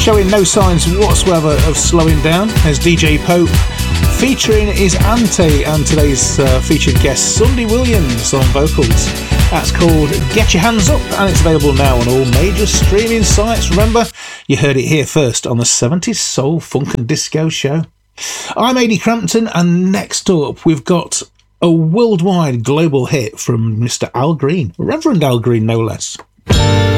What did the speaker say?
showing no signs whatsoever of slowing down. There's DJ Pope featuring his Ante and today's featured guest Sunday Williams on vocals. That's called Get Your Hands Up, and it's available now on all major streaming sites. Remember, you heard it here first on the 70s Soul, Funk and Disco Show. I'm Adi Crampton, and next up we've got a worldwide global hit from Mr. Al Green, Reverend Al Green no less.